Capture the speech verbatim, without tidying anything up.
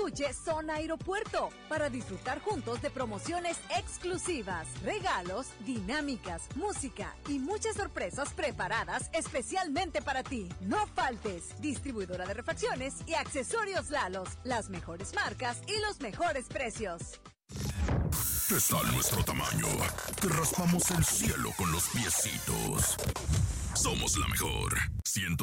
Estuche Zona Aeropuerto para disfrutar juntos de promociones exclusivas, regalos, dinámicas, música y muchas sorpresas preparadas especialmente para ti. No faltes. Distribuidora de refacciones y accesorios Lalos. Las mejores marcas y los mejores precios. Está nuestro tamaño. Te raspamos el cielo con los piecitos. Somos la mejor. ciento